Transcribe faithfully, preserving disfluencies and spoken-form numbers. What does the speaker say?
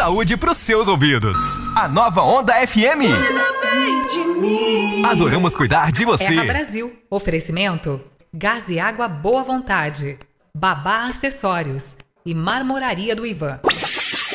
saúde pros seus ouvidos. A nova Onda F M. Adoramos cuidar de você. Erra Brasil. Oferecimento: Gás e Água Boa Vontade, Babá Acessórios e Marmoraria do Ivan.